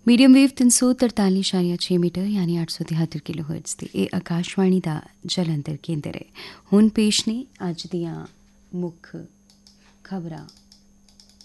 Medium wave 343.6 metre ਯਾਨੀ 873 kilohertz ਤੇ ਇਹ ਆਕਾਸ਼ਵਾਣੀ ਦਾ ਜਲੰਧਰ ਕੇਂਦਰ ਹੈ। ਹੁਣ ਪੇਸ਼ ਨੇ ਅੱਜ ਦੀਆਂ ਮੁੱਖ ਖਬਰਾਂ।